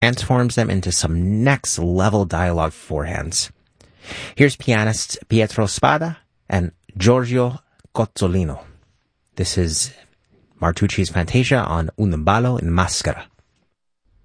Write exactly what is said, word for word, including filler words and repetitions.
transforms them into some next-level dialogue forehands. Here's pianists Pietro Spada and Giorgio Cozzolino. This is Martucci's Fantasia on Un ballo in maschera.